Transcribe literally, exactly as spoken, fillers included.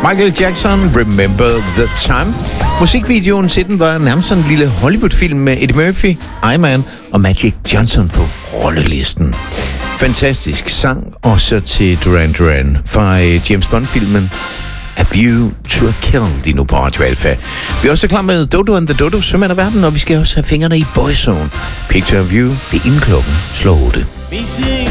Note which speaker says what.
Speaker 1: Michael Jackson, Remember the Time. Musikvideoen til den var nærmest sådan en lille Hollywood-film med Eddie Murphy, Iman og Magic Johnson på rollelisten. Fantastisk sang, også til Duran Duran fra James Bond-filmen A View to a Kill, lige nu på Radio Alpha. Vi er også klar med Dodo and the Dodo, som er verden, og vi skal også have fingrene i Boyzone. Picture of You, det er inden klokken slår otte.
Speaker 2: Meeting